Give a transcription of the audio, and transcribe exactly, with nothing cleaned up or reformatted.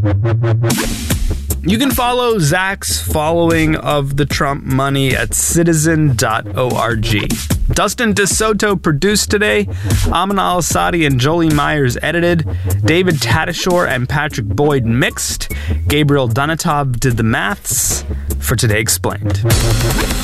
You can follow Zach's following of the Trump money at citizen dot org. Dustin DeSoto produced today. Amin Al-Asadi and Jolie Myers edited. David Tadashore and Patrick Boyd mixed. Gabriel Donatov did the maths for Today Explained.